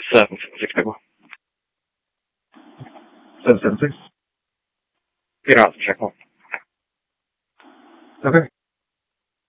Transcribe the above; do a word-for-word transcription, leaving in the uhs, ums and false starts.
seven six five one. seven seven six? You're not check one. Okay.